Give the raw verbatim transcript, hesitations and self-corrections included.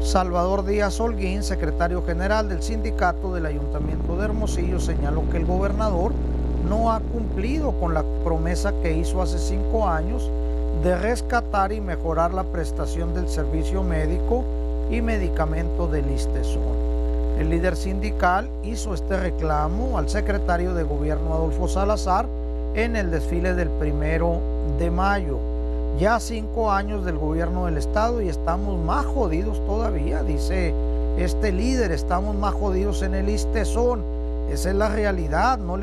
Salvador Díaz Holguín, secretario general del sindicato del Ayuntamiento de Hermosillo, señaló que el gobernador no ha cumplido con la promesa que hizo hace cinco años de rescatar y mejorar la prestación del servicio médico y medicamento del Listezón. El líder sindical hizo este reclamo al secretario de Gobierno Adolfo Salazar en el desfile del primero de mayo. Ya cinco años del gobierno del estado y estamos más jodidos todavía, dice este líder, estamos más jodidos en el Listezón. Esa es la realidad, no le